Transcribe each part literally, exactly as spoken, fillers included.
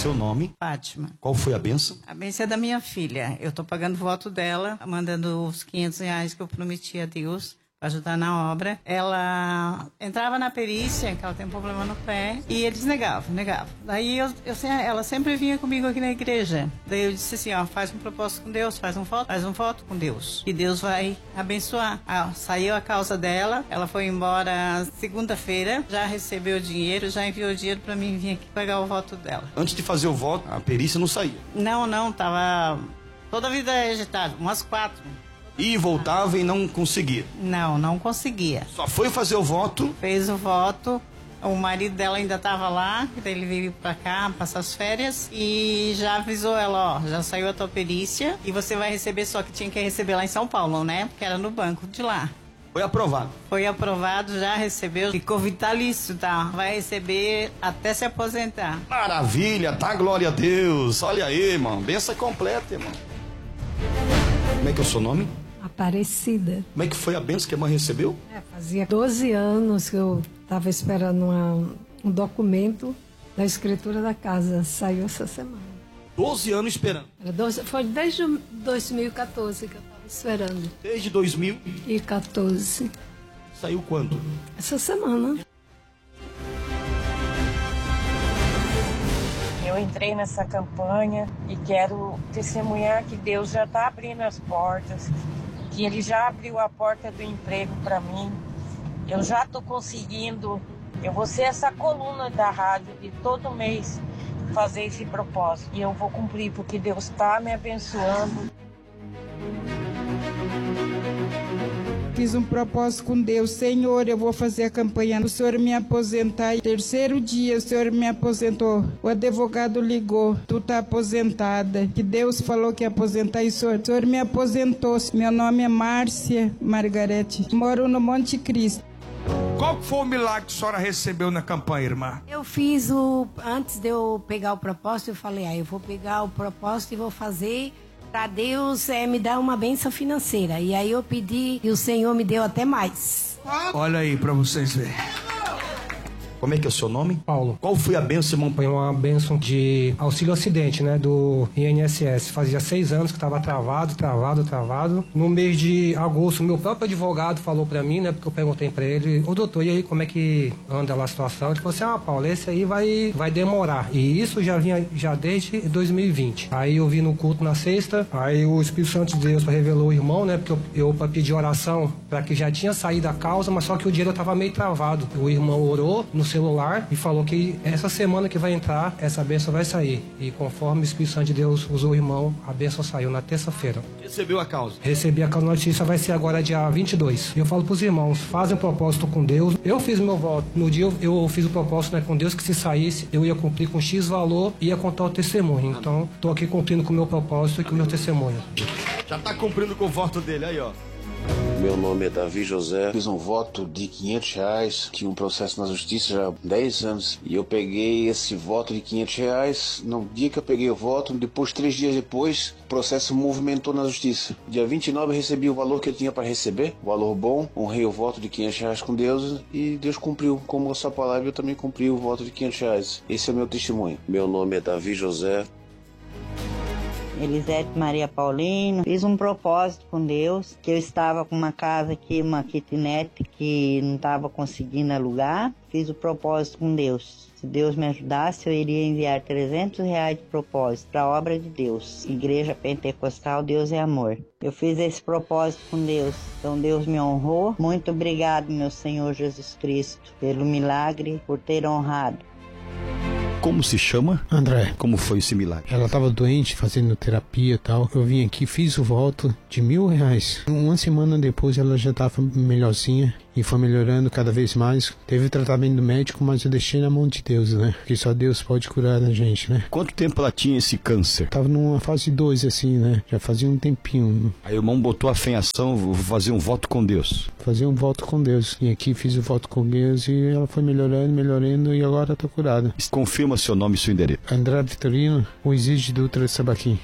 seu nome? Fátima. Qual foi a bênção? A bênção é da minha filha. Eu tô pagando o voto dela, mandando os quinhentos reais que eu prometi a Deus para ajudar na obra. Ela entrava na perícia, que ela tem um problema no pé, e eles negavam, negavam. Daí eu, eu, ela sempre vinha comigo aqui na igreja. Daí eu disse assim, ó, faz um propósito com Deus, faz um voto, faz um voto com Deus. E Deus vai abençoar. Ah, saiu a causa dela, ela foi embora segunda-feira, já recebeu o dinheiro, já enviou o dinheiro para mim vir aqui pagar o voto dela. Antes de fazer o voto, a perícia não saía? Não, não, tava toda a vida agitada, umas quatro. E voltava e não conseguia? Não, não conseguia. Só foi fazer o voto? Fez o voto, o marido dela ainda estava lá, daí ele veio pra cá passar as férias e já avisou ela, ó, já saiu a tua perícia e você vai receber, só que tinha que receber lá em São Paulo, né? Porque era no banco de lá. Foi aprovado? Foi aprovado, já recebeu, ficou vitalício, tá? Vai receber até se aposentar. Maravilha, tá? Glória a Deus. Olha aí, irmão, benção completa, irmão. Como é que é o seu nome? Aparecida. Como é que foi a bênção que a mãe recebeu? É, fazia doze anos que eu estava esperando uma, um documento da escritura da casa. Saiu essa semana. doze anos esperando? Era doze, foi desde dois mil e quatorze que eu estava esperando. Desde dois mil e quatorze. Saiu quando? Essa semana. Eu entrei nessa campanha e quero testemunhar que Deus já está abrindo as portas, que Ele já abriu a porta do emprego para mim. Eu já estou conseguindo, eu vou ser essa coluna da rádio de todo mês fazer esse propósito. E eu vou cumprir porque Deus está me abençoando. Fiz um propósito com Deus. Senhor, eu vou fazer a campanha. O Senhor me aposentar. E terceiro dia, o Senhor me aposentou. O advogado ligou. Tu tá aposentada. Que Deus falou que ia aposentar. E o Senhor, o Senhor me aposentou. Meu nome é Márcia Margarete. Moro no Monte Cristo. Qual foi o milagre que a senhora recebeu na campanha, irmã? Eu fiz o... Antes de eu pegar o propósito, eu falei, ah, eu vou pegar o propósito e vou fazer... para Deus é, me dar uma bênção financeira. E aí eu pedi e o Senhor me deu até mais. Olha aí para vocês verem. Como é que é o seu nome? Paulo. Qual foi a bênção, irmão? Foi uma bênção de auxílio acidente, né, do I N S S. Fazia seis anos que estava travado, travado, travado. No mês de agosto, meu próprio advogado falou pra mim, né, porque eu perguntei pra ele, ô doutor, e aí, como é que anda lá a situação? Ele falou assim, ah, Paulo, esse aí vai, vai demorar. E isso já vinha já desde dois mil e vinte. Aí eu vi no culto na sexta, aí o Espírito Santo de Deus revelou o irmão, né, porque eu, eu pra pedir oração pra que já tinha saído a causa, mas só que o dinheiro tava meio travado. O irmão orou no celular e falou que essa semana que vai entrar, essa bênção vai sair. E conforme o Espírito Santo de Deus usou o irmão, a bênção saiu na terça-feira. Recebeu a causa? Recebi a causa, notícia vai ser agora dia vinte e dois. E eu falo pros irmãos, fazem um propósito com Deus. Eu fiz meu voto. No dia eu, eu fiz o propósito, né, com Deus, que se saísse, eu ia cumprir com X valor e ia contar o testemunho. Então, tô aqui cumprindo com o meu propósito e com o meu testemunho. Já tá cumprindo com o voto dele, aí ó. Meu nome é Davi José, fiz um voto de quinhentos reais, tinha um processo na justiça já há dez anos, e eu peguei esse voto de quinhentos reais, no dia que eu peguei o voto, depois, três dias depois, o processo movimentou na justiça. Dia vinte e nove eu recebi o valor que eu tinha para receber, o valor bom, honrei o voto de quinhentos reais com Deus, e Deus cumpriu, como a sua palavra, eu também cumpri o voto de quinhentos reais. Esse é o meu testemunho. Meu nome é Davi José. Elisete Maria Paulino, fiz um propósito com Deus, que eu estava com uma casa aqui, uma kitnet que não estava conseguindo alugar, fiz o propósito com Deus. Se Deus me ajudasse, eu iria enviar trezentos reais de propósito para a obra de Deus. Igreja Pentecostal, Deus é Amor. Eu fiz esse propósito com Deus, então Deus me honrou. Muito obrigado, meu Senhor Jesus Cristo, pelo milagre, por ter honrado. Como se chama? André. Como foi esse milagre? Ela estava doente, fazendo terapia e tal. Eu vim aqui, fiz o voto de mil reais. Uma semana depois ela já estava melhorzinha e foi melhorando cada vez mais. Teve tratamento médico, mas eu deixei na mão de Deus, né? Porque só Deus pode curar a gente, né? Quanto tempo ela tinha esse câncer? Tava numa fase dois, assim, né? Já fazia um tempinho. Aí o irmão botou a fé em ação, vou fazer um voto com Deus. Fazer um voto com Deus. E aqui fiz o voto com Deus e ela foi melhorando, melhorando e agora tá curada. Confirma seu nome e seu endereço. André Vitorino, o Exige Dutra Sabaquim.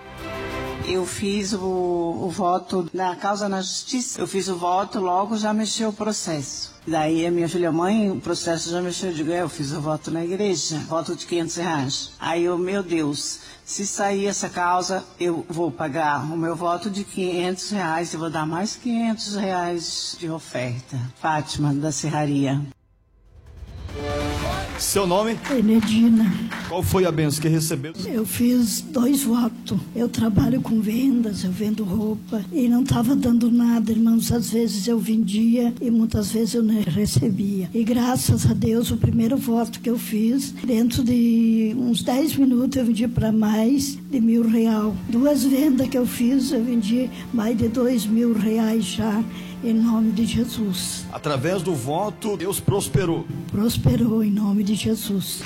Eu fiz o, o voto na causa na justiça, eu fiz o voto, logo já mexeu o processo. Daí a minha filha, mãe, o processo já mexeu. Eu digo, é, eu fiz o voto na igreja, voto de quinhentos reais. Aí eu, meu Deus, se sair essa causa, eu vou pagar o meu voto de quinhentos reais e vou dar mais quinhentos reais de oferta. Fátima, da Serraria. Seu nome? Benedina. Qual foi a bênção que recebeu? Eu fiz dois votos. Eu trabalho com vendas, eu vendo roupa e não estava dando nada, irmãos. Às vezes eu vendia e muitas vezes eu não recebia. E graças a Deus, o primeiro voto que eu fiz, dentro de uns dez minutos eu vendi para mais de mil real. Duas vendas que eu fiz, eu vendi mais de dois mil reais já. Em nome de Jesus. Através do voto, Deus prosperou. Prosperou em nome de Jesus.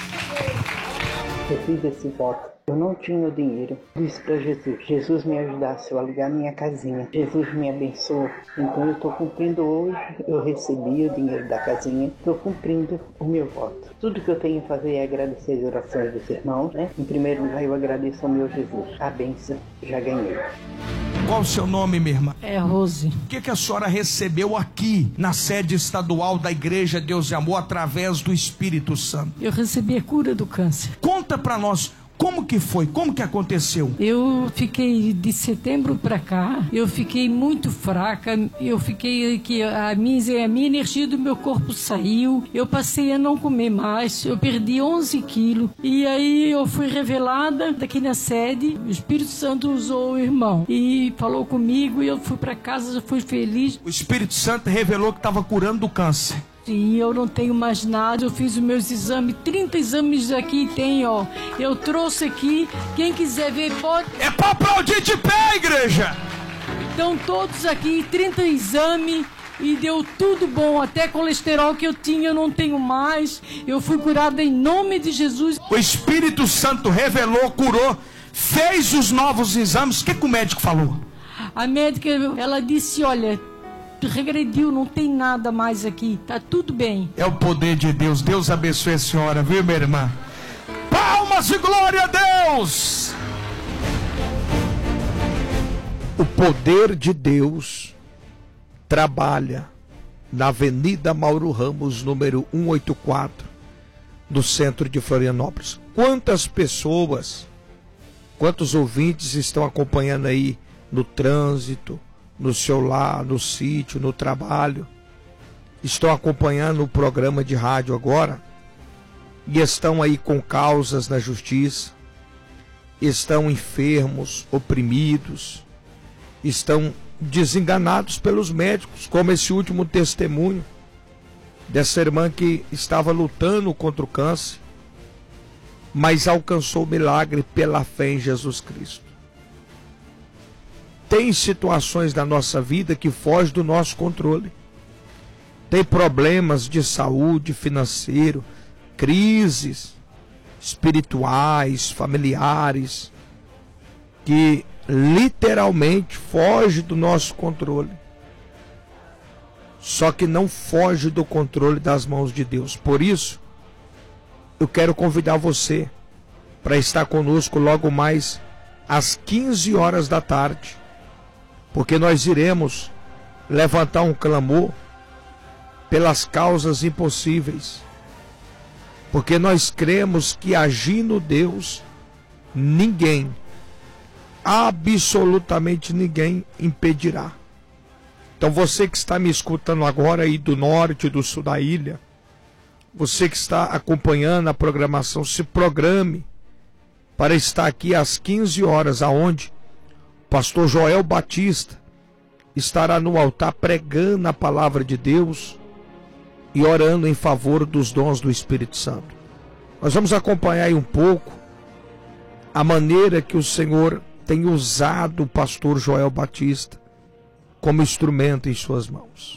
Eu fiz esse voto. Eu não tinha o dinheiro. Disse para Jesus, Jesus me ajudasse eu alugar minha casinha. Jesus me abençoou. Então eu estou cumprindo hoje. Eu recebi o dinheiro da casinha. Estou cumprindo o meu voto. Tudo que eu tenho a fazer é agradecer as orações dos irmãos, né? Em primeiro lugar, eu agradeço ao meu Jesus. A bênção já ganhei. Qual o seu nome, minha irmã? É Rose. O que, que a senhora recebeu aqui na sede estadual da Igreja Deus e Amor através do Espírito Santo? Eu recebi a cura do câncer. Conta pra nós. Como que foi? Como que aconteceu? Eu fiquei de setembro para cá, eu fiquei muito fraca, eu fiquei que a minha, a minha energia do meu corpo saiu, eu passei a não comer mais, eu perdi onze quilos e aí eu fui revelada daqui na sede, o Espírito Santo usou o irmão e falou comigo e eu fui para casa, fui feliz. O Espírito Santo revelou que estava curando do câncer. Sim, eu não tenho mais nada, eu fiz os meus exames, trinta exames aqui tem, ó. Eu trouxe aqui, quem quiser ver pode... É pra aplaudir de pé, igreja! Então todos aqui, trinta exames e deu tudo bom, até colesterol que eu tinha eu não tenho mais. Eu fui curada em nome de Jesus. O Espírito Santo revelou, curou, fez os novos exames. O que, que o médico falou? A médica, ela disse, olha... regrediu, não tem nada mais aqui, tá tudo bem. É o poder de Deus. Deus abençoe a senhora, viu, minha irmã? Palmas e glória a Deus! O poder de Deus trabalha na Avenida Mauro Ramos, número cento e oitenta e quatro, no centro de Florianópolis. Quantas pessoas, quantos ouvintes estão acompanhando aí no trânsito, no seu lar, no sítio, no trabalho, estão acompanhando o programa de rádio agora e estão aí com causas na justiça, estão enfermos, oprimidos, estão desenganados pelos médicos, como esse último testemunho dessa irmã que estava lutando contra o câncer, mas alcançou o milagre pela fé em Jesus Cristo. Tem situações da nossa vida que fogem do nosso controle. Tem problemas de saúde, financeiro, crises espirituais, familiares, que literalmente fogem do nosso controle. Só que não foge do controle das mãos de Deus. Por isso, eu quero convidar você para estar conosco logo mais às quinze horas da tarde. Porque nós iremos levantar um clamor pelas causas impossíveis. Porque nós cremos que agindo Deus, ninguém, absolutamente ninguém impedirá. Então você que está me escutando agora aí do norte e do sul da ilha, você que está acompanhando a programação, se programe para estar aqui às quinze horas, aonde pastor Joel Batista estará no altar pregando a palavra de Deus e orando em favor dos dons do Espírito Santo. Nós vamos acompanhar aí um pouco a maneira que o Senhor tem usado o pastor Joel Batista como instrumento em suas mãos.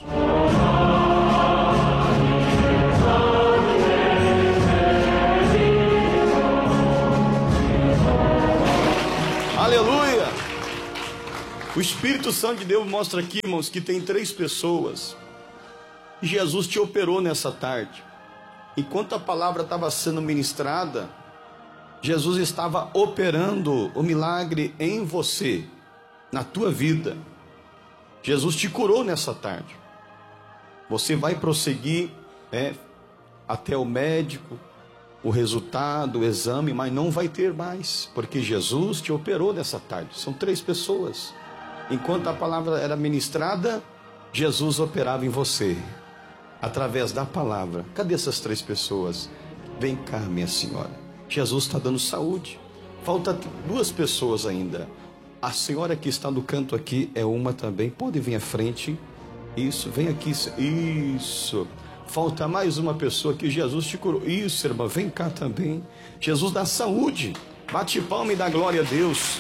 Aleluia! O Espírito Santo de Deus mostra aqui, irmãos, que tem três pessoas. Jesus te operou nessa tarde. Enquanto a palavra estava sendo ministrada, Jesus estava operando o milagre em você, na tua vida. Jesus te curou nessa tarde. Você vai prosseguir é, até o médico, o resultado, o exame, mas não vai ter mais, porque Jesus te operou nessa tarde. São três pessoas. Enquanto a palavra era ministrada, Jesus operava em você, através da palavra. Cadê essas três pessoas? Vem cá, minha senhora. Jesus está dando saúde. Falta duas pessoas ainda. A senhora que está no canto aqui é uma também. Pode vir à frente. Isso, vem aqui. Isso. Falta mais uma pessoa que Jesus te curou. Isso, irmã, vem cá também. Jesus dá saúde. Bate palma e dá glória a Deus.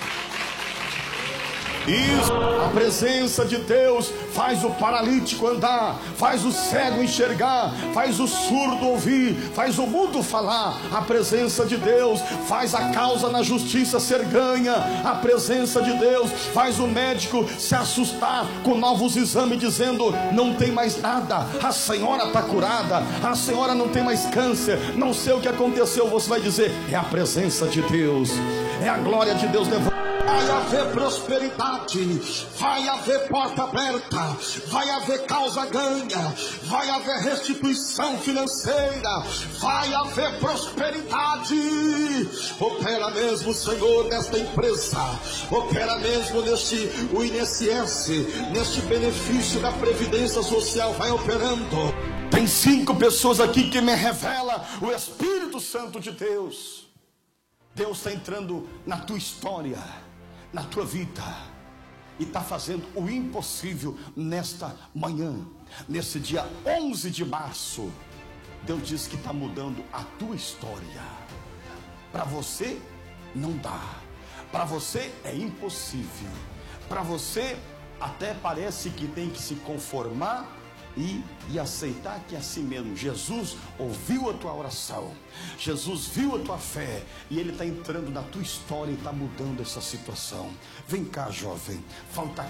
Isso, a presença de Deus faz o paralítico andar, faz o cego enxergar, faz o surdo ouvir, faz o mudo falar. A presença de Deus faz a causa na justiça ser ganha. A presença de Deus faz o médico se assustar com novos exames, dizendo: não tem mais nada, a senhora está curada, a senhora não tem mais câncer, não sei o que aconteceu. Você vai dizer: é a presença de Deus, é a glória de Deus levando. Vai haver prosperidade, vai haver porta aberta, vai haver causa ganha, vai haver restituição financeira, vai haver prosperidade. Opera mesmo, Senhor, nesta empresa, opera mesmo neste o I N S S, neste benefício da Previdência Social, vai operando. Tem cinco pessoas aqui que me revela o Espírito Santo de Deus. Deus está entrando na tua história, na tua vida, e está fazendo o impossível nesta manhã, nesse dia onze de março. Deus diz que está mudando a tua história. Para você não dá, para você é impossível, para você até parece que tem que se conformar E, e aceitar que é assim mesmo. Jesus ouviu a tua oração, Jesus viu a tua fé, e Ele está entrando na tua história e está mudando essa situação. Vem cá, jovem, falta